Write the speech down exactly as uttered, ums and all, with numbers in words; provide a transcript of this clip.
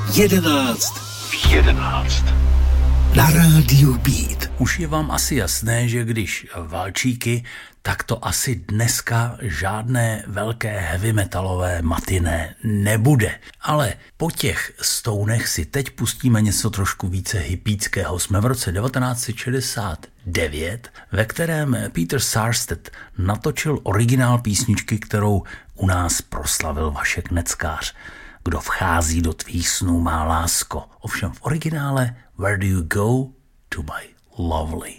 jedenáct. V jedenáct. Na rádiu Beat. Už je vám asi jasné, že když valčíky, tak to asi dneska žádné velké heavy metalové matiné nebude. Ale po těch stounech si teď pustíme něco trošku více hippíckého. Jsme v roce devatenáct set šedesát devět, ve kterém Peter Sarstedt natočil originál písničky, kterou u nás proslavil Vašek Neckář. Kdo vchází do tvých snů, má lásko. Ovšem v originále Where do you go to my lovely.